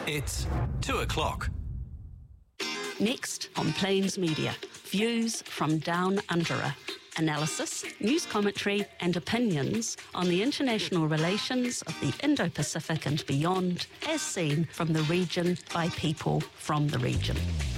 It's 2 o'clock. Next on Plains Media, views from Down Undera. Analysis, news commentary and opinions on the international relations of the Indo-Pacific and beyond, as seen from the region by people from the region.